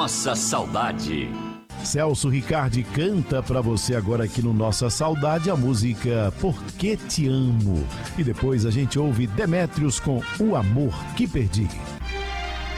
Nossa Saudade. Celso Ricardi canta pra você agora aqui no Nossa Saudade a música Por Que Te Amo. E depois a gente ouve Demétrios com O Amor Que Perdi.